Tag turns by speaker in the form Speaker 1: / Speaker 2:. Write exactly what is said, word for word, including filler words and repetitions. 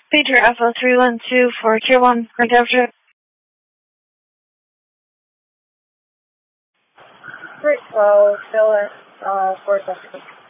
Speaker 1: Peter Alpha three one two for Tier one, right after.
Speaker 2: Great, well, still at uh, four seconds.